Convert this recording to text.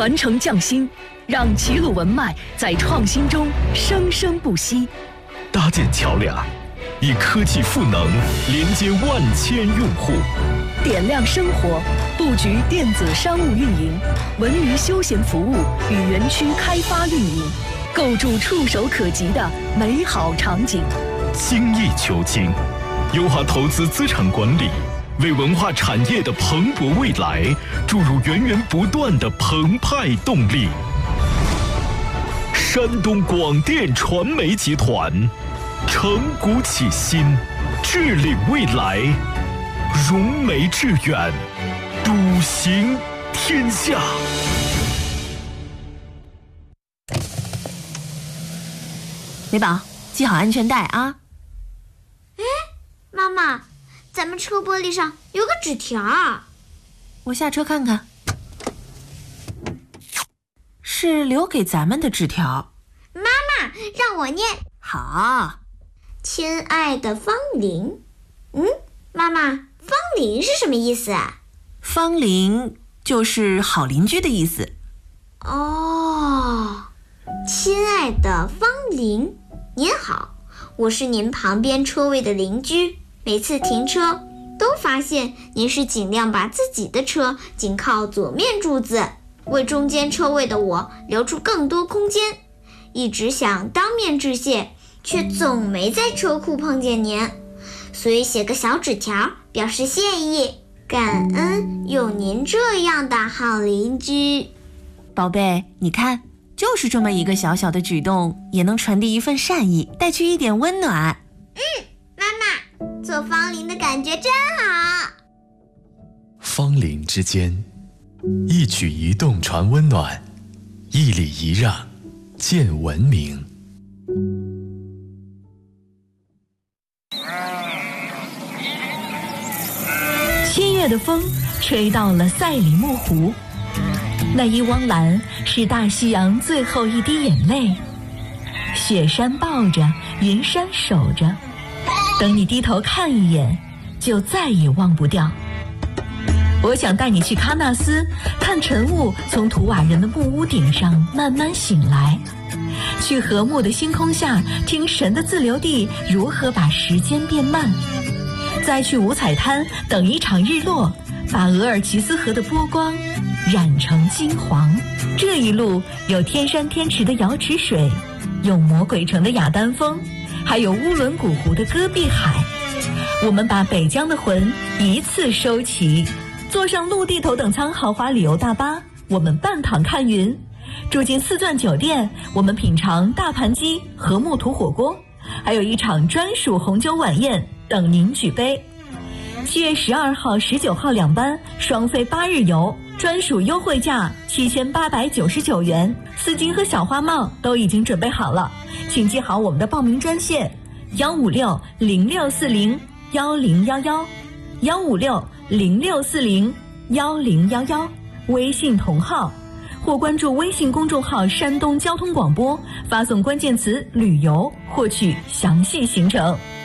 传承匠心，让齐鲁文脉在创新中生生不息。 搭建桥梁，以科技赋能连接万千用户。 点亮生活，布局电子商务运营、文娱休闲服务与园区开发运营，构筑触手可及的美好场景。 精益求精，优化投资资产管理，为文化产业的蓬勃未来注入源源不断的澎湃动力。山东广电传媒集团承股启新，致领未来，融媒致远，笃行天下。 美宝，系好安全带啊！ 哎，妈妈，咱们车玻璃上有个纸条。 我下车看看，是留给咱们的纸条。 妈妈，让我念。 好。 亲爱的方玲。妈妈，方玲是什么意思啊？ 方玲就是好邻居的意思。 哦，亲爱的方玲，您好，我是您旁边车位的邻居，每次停车都发现您是尽量把自己的车紧靠左面柱子，为中间车位的我留出更多空间，一直想当面致谢，却总没在车库碰见您，所以写个小纸条表示谢意，感恩有您这样的好邻居。 宝贝，你看，就是这么一个小小的举动，也能传递一份善意，带去一点温暖。 妈妈，做方玲的感觉真好。 方邻之间，一举一动传温暖，一礼一让见文明。 7月的风吹到了赛里木湖，那一汪蓝是大西洋最后一滴眼泪，雪山抱着，云山守着，等你低头看一眼，就再也忘不掉。我想带你去喀纳斯，看晨雾从图瓦人的木屋顶上慢慢醒来，去和睦的星空下听神的自留地如何把时间变慢，再去五彩滩等一场日落，把额尔齐斯河的波光染成金黄。这一路有天山天池的瑶池水，有魔鬼城的雅丹峰，还有乌伦古湖的戈壁海。我们把北疆的魂一次收齐，坐上陆地头等舱豪华旅游大巴，我们半躺看云，住进四钻酒店，我们品尝大盘鸡和木土火锅，还有一场专属红酒晚宴等您举杯。7月12号、19号2班，双飞8日游，专属优惠价7899元，丝巾和小花帽都已经准备好了，请记好我们的报名专线156-0640-1011，156-0640-1011，微信同号，或关注微信公众号山东交通广播，发送关键词旅游获取详细行程。